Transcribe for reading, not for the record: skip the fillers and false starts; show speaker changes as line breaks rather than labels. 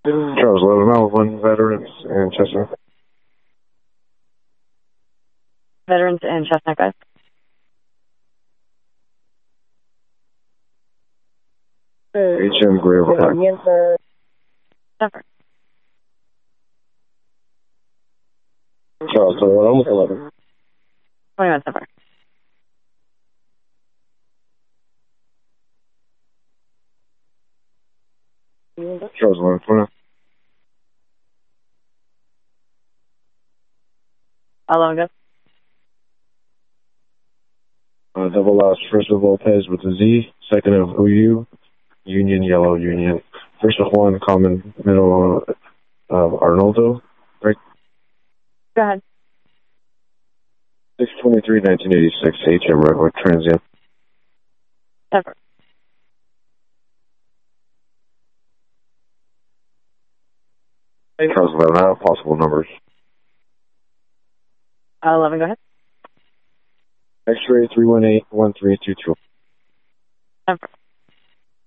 Charles 11 Mile 1 Veterans and Chestnut.
Veterans and Chestnut, guys.
HM Grave Attack.
Denver.
Charles 11.
21 Denver.
Charles 11 20.
11 guys.
Double loss, first of Lopez with a Z, second of OU, Union, Yellow, Union. First of Juan, common, middle of Arnoldo. Break.
Go ahead.
6/23/1986, HM Redwood, transient.
Denver.
Charles 11 out, possible numbers.
11, go ahead.
X-ray 318-1322.
Denver.